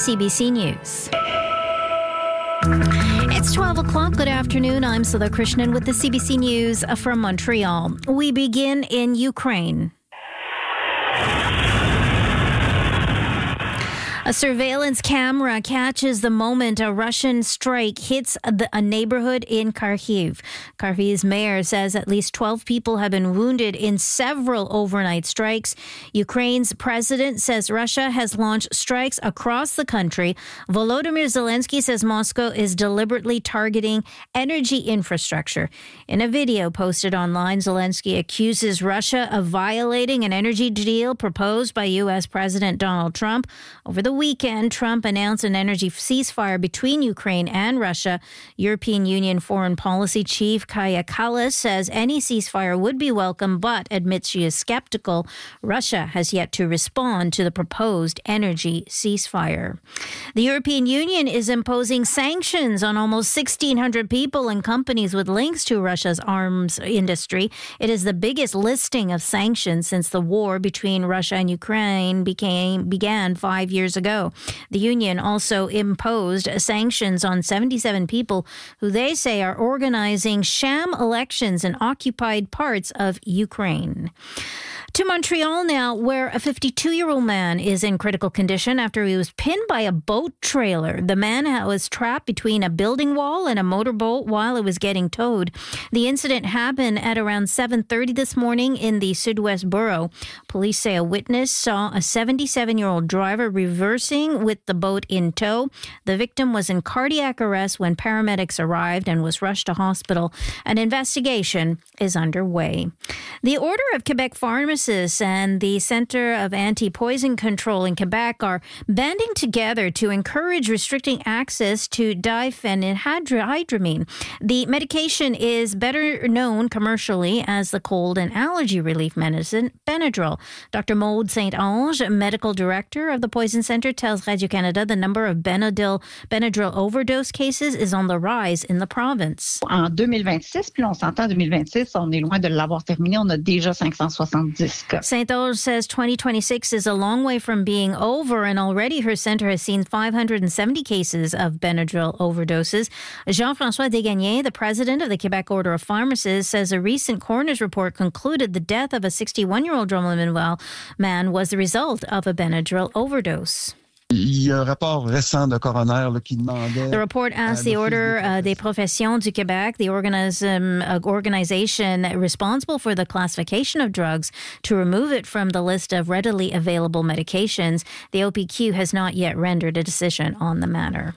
CBC News. It's 12 o'clock. Good afternoon. I'm Sudha Krishnan with the CBC News from Montreal. We begin in Ukraine. A surveillance camera catches the moment a Russian strike hits a neighborhood in Kharkiv. Kharkiv's mayor says at least 12 people have been wounded in several overnight strikes. Ukraine's president says Russia has launched strikes across the country. Volodymyr Zelensky says Moscow is deliberately targeting energy infrastructure. In a video posted online, Zelensky accuses Russia of violating an energy deal proposed by U.S. President Donald Trump. Over the weekend, Trump announced an energy ceasefire between Ukraine and Russia. European Union Foreign Policy Chief Kaja Kallas says any ceasefire would be welcome, but admits she is skeptical. Russia has yet to respond to the proposed energy ceasefire. The European Union is imposing sanctions on almost 1,600 people and companies with links to Russia's arms industry. It is the biggest listing of sanctions since the war between Russia and Ukraine began 5 years ago. The union also imposed sanctions on 77 people who they say are organizing sham elections in occupied parts of Ukraine. To Montreal now, where a 52-year-old man is in critical condition after he was pinned by a boat trailer. The man was trapped between a building wall and a motorboat while it was getting towed. The incident happened at around 7:30 this morning in the Sud-West Borough. Police say a witness saw a 77-year-old driver reversing with the boat in tow. The victim was in cardiac arrest when paramedics arrived and was rushed to hospital. An investigation is underway. The Order of Quebec Pharmacists and the Centre of Anti-Poison Control in Quebec are banding together to encourage restricting access to diphenhydramine. The medication is better known commercially as the cold and allergy relief medicine, Benadryl. Dr. Maude Saint-Ange, medical director of the Poison Centre, tells Radio-Canada the number of Benadryl overdose cases is on the rise in the province. En 2026, puis on s'entend 2026, on est loin de l'avoir terminé, on a déjà 570. Saint-Ange says 2026 is a long way from being over, and already her centre has seen 570 cases of Benadryl overdoses. Jean-François Desgagnés, the president of the Quebec Order of Pharmacists, says a recent coroner's report concluded the death of a 61-year-old Drummondville man was the result of a Benadryl overdose. Il y a un rapport récent de coroner qui demandait... The report asked the Ordre des Professions du Québec, the organization responsible for the classification of drugs, to remove it from the list of readily available medications. The OPQ has not yet rendered a decision on the matter.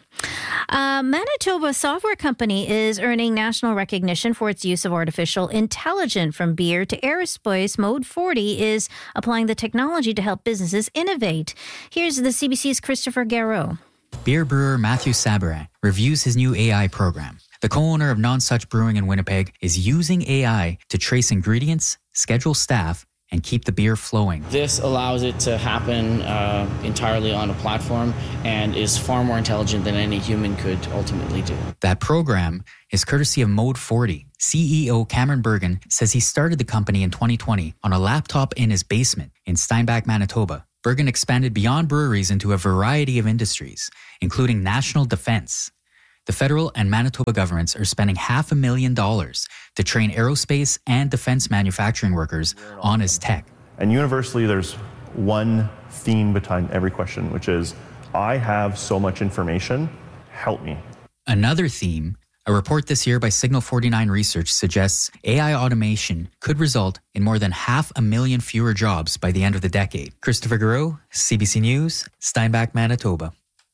Manitoba software company is earning national recognition for its use of artificial intelligence. From beer to aerospace, Mode 40 is applying the technology to help businesses innovate. Here's the CBC's Christopher Garreau. Beer brewer Matthew Sabarin reviews his new AI program. The co-owner of Nonsuch Brewing in Winnipeg is using AI to trace ingredients, schedule staff, and keep the beer flowing. This allows it to happen entirely on a platform and is far more intelligent than any human could ultimately do. That program is courtesy of Mode 40. CEO Cameron Bergen says he started the company in 2020 on a laptop in his basement in Steinbach, Manitoba. Bergen expanded beyond breweries into a variety of industries, including national defense. The federal and Manitoba governments are spending $500,000 to train aerospace and defense manufacturing workers on his tech. And universally, there's one theme behind every question, which is, I have so much information, help me. Another theme, a report this year by Signal 49 Research suggests AI automation could result in more than 500,000 fewer jobs by the end of the decade. Christopher Garreau, CBC News, Steinbach, Manitoba.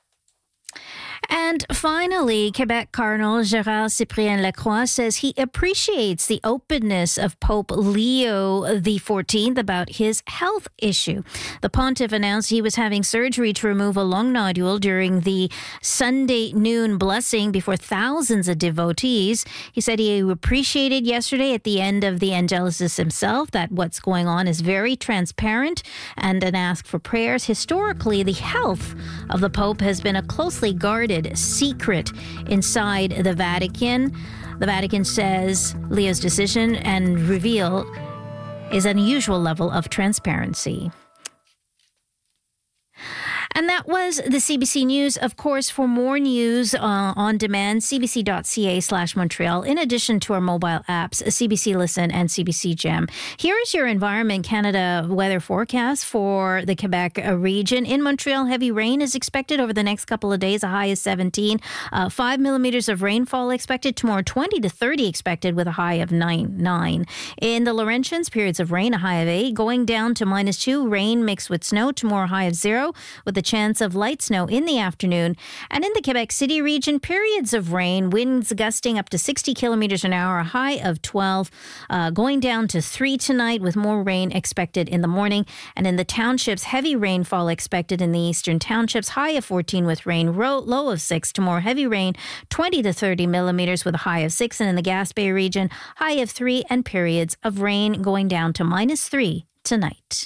And finally, Quebec Cardinal Gérard Cyprien Lacroix says he appreciates the openness of Pope Leo XIV about his health issue. The pontiff announced he was having surgery to remove a lung nodule during the Sunday noon blessing before thousands of devotees. He said he appreciated yesterday at the end of the Angelicus himself that what's going on is very transparent and then asked for prayers. Historically, the health of the Pope has been a closely guarded secret inside the Vatican. The Vatican says Leo's decision and reveal is an unusual level of transparency. And that was the CBC News. Of course, for more news on demand, cbc.ca/Montreal, in addition to our mobile apps, CBC Listen and CBC Gem. Here is your Environment Canada weather forecast for the Quebec region. In Montreal, heavy rain is expected over the next couple of days, a high of 17. 5 millimeters of rainfall expected. Tomorrow, 20 to 30 expected with a high of 9. In the Laurentians, periods of rain, a high of 8. Going down to -2, rain mixed with snow. Tomorrow, high of 0 with a chance of light snow in the afternoon. And in the Quebec City region, periods of rain, winds gusting up to 60 kilometers an hour, a high of 12. Going down to 3 tonight with more rain expected in the morning. And in the townships, heavy rainfall expected in the eastern townships, high of 14 with rain, low of 6. Tomorrow, heavy rain, 20 to 30 millimeters with a high of 6. And in the Gaspé region, high of 3 and periods of rain going down to -3 tonight.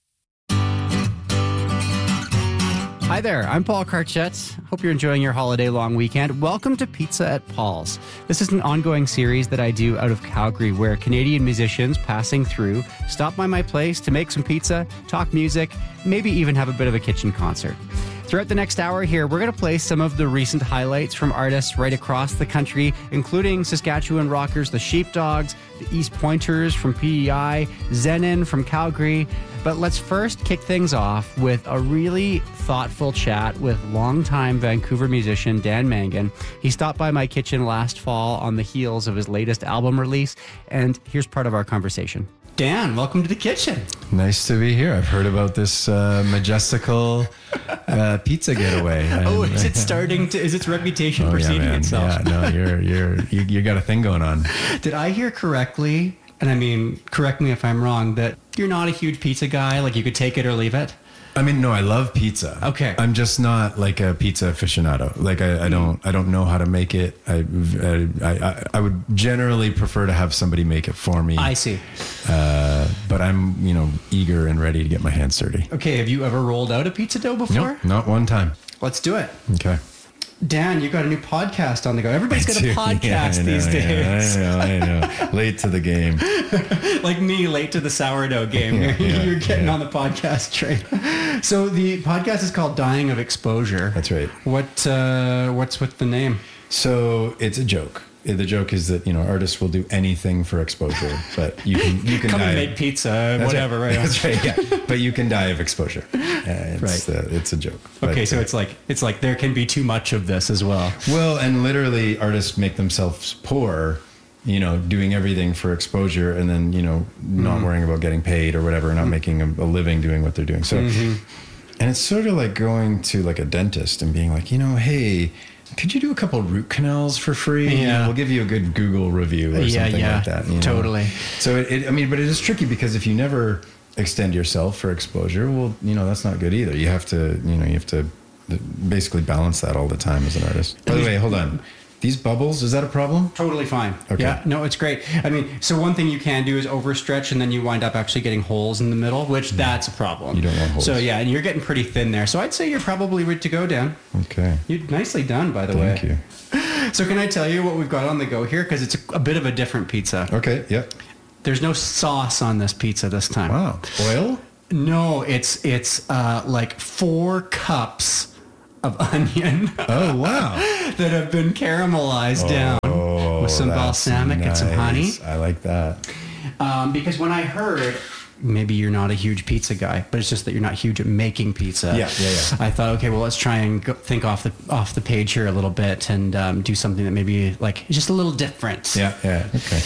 Hi there, I'm Paul Karchet. Hope you're enjoying your holiday long weekend. Welcome to Pizza at Paul's. This is an ongoing series that I do out of Calgary where Canadian musicians passing through stop by my place to make some pizza, talk music, maybe even have a bit of a kitchen concert. Throughout the next hour here, we're going to play some of the recent highlights from artists right across the country, including Saskatchewan rockers, the Sheepdogs, the East Pointers from PEI, Zenon from Calgary. But let's first kick things off with a really thoughtful chat with longtime Vancouver musician Dan Mangan. He stopped by my kitchen last fall on the heels of his latest album release, and here's part of our conversation. Dan, welcome to the kitchen. Nice to be here. I've heard about this majestical pizza getaway. Is it starting to? Is its reputation preceding itself? Yeah, no, you got a thing going on. Did I hear correctly? And I mean, correct me if I'm wrong. That you're not a huge pizza guy. Like you could take it or leave it. I mean, no, I love pizza. Okay. I'm just not like a pizza aficionado. Like I don't know how to make it. I would generally prefer to have somebody make it for me. I see. But I'm, eager and ready to get my hands dirty. Okay. Have you ever rolled out a pizza dough before? Nope, not one time. Let's do it. Okay. Dan, you got a new podcast on the go. Everybody's got a podcast these days. I know. Late to the game. Like me, late to the sourdough game. You're getting on the podcast train. So the podcast is called Dying of Exposure. That's right. What's with the name? So it's a joke. The joke is that artists will do anything for exposure, but you can come die and make pizza, whatever. Right. That's right. Yeah, but you can die of exposure. It's a joke. Okay, so it's like there can be too much of this as well. Well, and literally, artists make themselves poor, doing everything for exposure, and then not worrying about getting paid or whatever, not making a living doing what they're doing. So, and it's sort of like going to like a dentist and being like, hey, could you do a couple root canals for free? Yeah. We'll give you a good Google review or something like that. Totally. So but it is tricky because if you never extend yourself for exposure, well, that's not good either. You have to basically balance that all the time as an artist. By the way, hold on. These bubbles, is that a problem? Totally fine. Okay. Yeah, no, it's great. I mean, so one thing you can do is overstretch and then you wind up actually getting holes in the middle, which that's a problem. You don't want holes. So yeah, and you're getting pretty thin there. So I'd say you're probably ready to go, Dan. Okay. You're nicely done, by the way. Thank you. So can I tell you what we've got on the go here? Because it's a bit of a different pizza. Okay, yep. There's no sauce on this pizza this time. Wow. Oil? No, it's like 4 cups of onion. Oh, wow. that have been caramelized down with some balsamic and some honey. I like that. Because when I heard, maybe you're not a huge pizza guy, but it's just that you're not huge at making pizza. Yeah. I thought, okay, well, let's try and think off the page here a little bit and do something that maybe like just a little different. Yeah. Okay.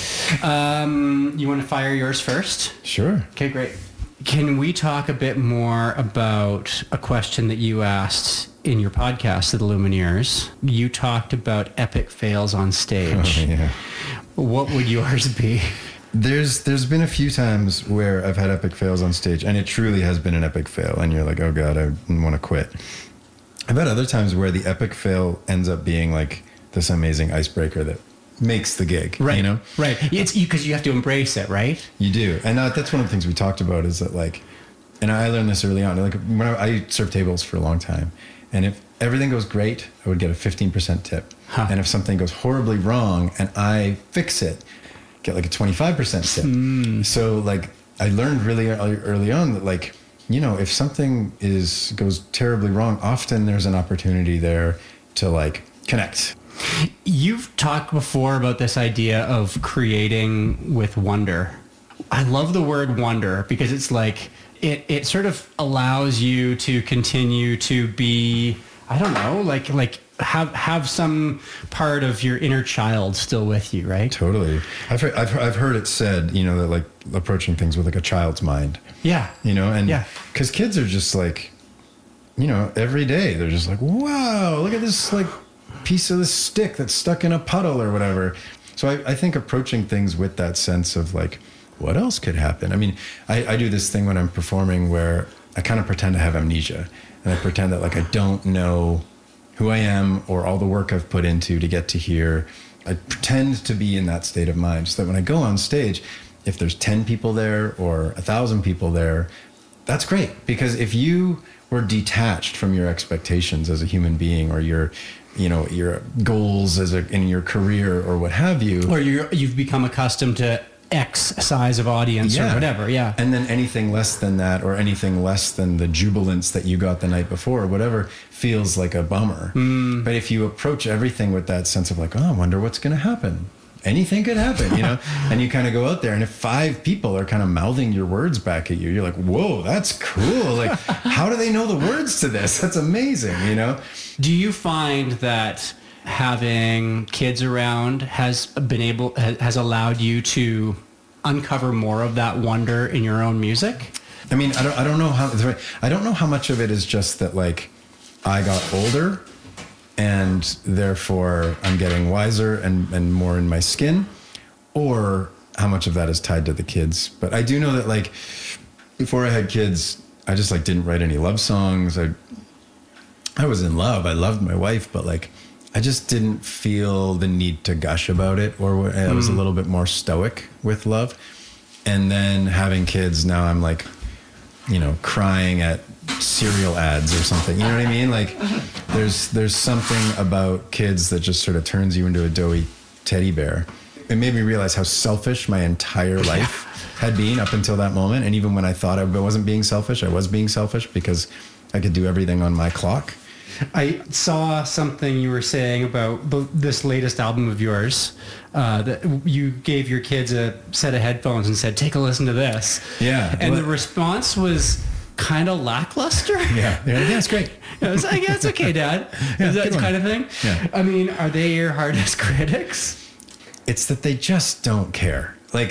You want to fire yours first? Sure. Okay, great. Can we talk a bit more about a question that you asked in your podcast to the Lumineers? You talked about epic fails on stage. Oh, yeah. What would yours be? There's been a few times where I've had epic fails on stage, and it truly has been an epic fail, and you're like, oh God, I want to quit. I've had other times where the epic fail ends up being like this amazing icebreaker that makes the gig, right? Right. It's because you have to embrace it, right? You do, and that's one of the things we talked about is that like, and I learned this early on. Like when I served tables for a long time, and if everything goes great, I would get a 15% tip, and if something goes horribly wrong and I fix it, get like a 25% tip. So like I learned really early on that like if something goes terribly wrong, often there's an opportunity there to like connect. You've talked before about this idea of creating with wonder. I love the word wonder because it's like it sort of allows you to continue to be, I don't know, like have some part of your inner child still with you, right? Totally. I've heard it said, that like approaching things with like a child's mind. Yeah. And because kids are just like, every day they're just like, wow, look at this like piece of the stick that's stuck in a puddle or whatever. So I think approaching things with that sense of like, what else could happen? I mean, I do this thing when I'm performing where I kind of pretend to have amnesia, and I pretend that like I don't know who I am or all the work I've put into to get to here. I pretend to be in that state of mind so that when I go on stage, if there's 10 people there or 1,000 people there, that's great. Because if you were detached from your expectations as a human being, or your goals in your career or what have you, or you've become accustomed to X size of audience or whatever, and then anything less than that, or anything less than the jubilance that you got the night before or whatever, feels like a bummer. But if you approach everything with that sense of like, oh, I wonder what's going to happen, anything could happen, and you kind of go out there, and if 5 people are kind of mouthing your words back at you, you're like, whoa, that's cool. Like, how do they know the words to this? That's amazing. Do you find that having kids around has allowed you to uncover more of that wonder in your own music? I mean, I don't know how much of it is just that like I got older and therefore I'm getting wiser and more in my skin, or how much of that is tied to the kids. But I do know that like before I had kids, I just like didn't write any love songs. I was in love. I loved my wife, but like I just didn't feel the need to gush about it, or I was a little bit more stoic with love. And then having kids, now I'm like, crying at cereal ads or something. You know what I mean? Like there's something about kids that just sort of turns you into a doughy teddy bear. It made me realize how selfish my entire life had been up until that moment. And even when I thought I wasn't being selfish, I was being selfish because I could do everything on my clock. I saw something you were saying about this latest album of yours, that you gave your kids a set of headphones and said, take a listen to this. Yeah. And the response was kind of lackluster. Yeah, it's great. I was like, yeah, it's okay, Dad. Is that kind of thing? Yeah. I mean, are they your hardest critics? It's that they just don't care. Like,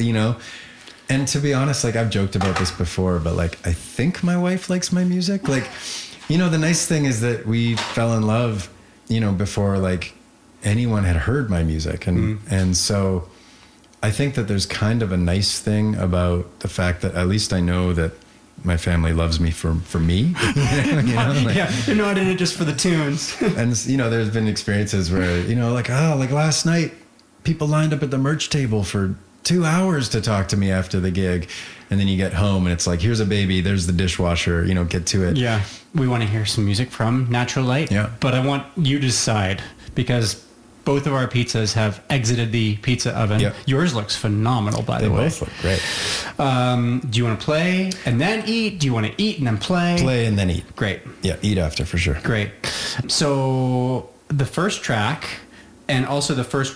and to be honest, like I've joked about this before, but like, I think my wife likes my music. Like, the nice thing is that we fell in love, before like anyone had heard my music. And so I think that there's kind of a nice thing about the fact that at least I know that my family loves me for me. They're not in it just for the tunes. And, there's been experiences where, like last night, people lined up at the merch table for 2 hours to talk to me after the gig. And then you get home and it's like, here's a baby, there's the dishwasher, get to it. Yeah. We want to hear some music from Natural Light. Yeah. But I want you to decide, because both of our pizzas have exited the pizza oven. Yep. Yours looks phenomenal, by the way. They both look great. Do you want to play and then eat? Do you want to eat and then play? Play and then eat. Great. Yeah, eat after for sure. Great. So the first track, and also the first